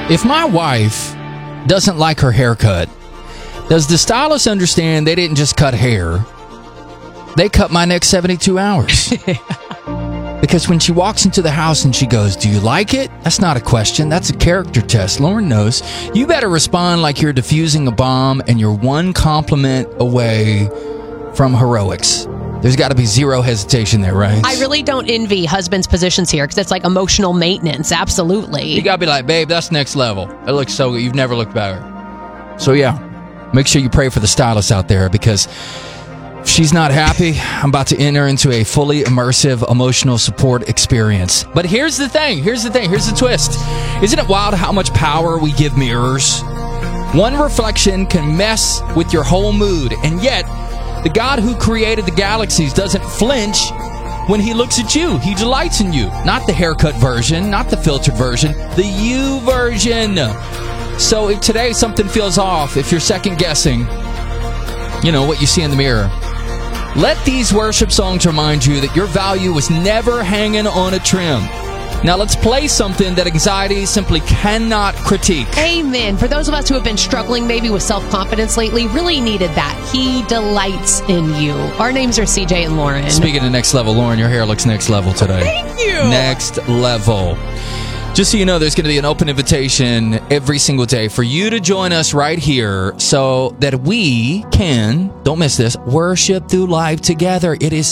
If my wife doesn't like her haircut, does the stylist understand they didn't just cut hair? They cut my next 72 hours. Because when she walks into the house and she goes, "Do you like it?" That's not a question. That's a character test. Lauren knows. You better respond like you're defusing a bomb and you're one compliment away from heroics. There's got to be zero hesitation there, right? I really don't envy husbands' positions here because it's like emotional maintenance. Absolutely. You got to be like, "Babe, that's next level. It looks so good. You've never looked better." So, yeah, make sure you pray for the stylist out there because if she's not happy, I'm about to enter into a fully immersive emotional support experience. But here's the thing. Here's the twist. Isn't it wild how much power we give mirrors? One reflection can mess with your whole mood, and yet the God who created the galaxies doesn't flinch when he looks at you. He delights in you. Not the haircut version, not the filtered version, the you version. So if today something feels off, if you're second guessing, what you see in the mirror, let these worship songs remind you that your value was never hanging on a trim. Now let's play something that anxiety simply cannot critique. Amen. For those of us who have been struggling maybe with self-confidence lately, really needed that. He delights in you. Our names are CJ and Lauren. Speaking of next level, Lauren, your hair looks next level today. Thank you. Next level. Just so you know, there's going to be an open invitation every single day for you to join us right here so that we can, don't miss this, worship through life together. It is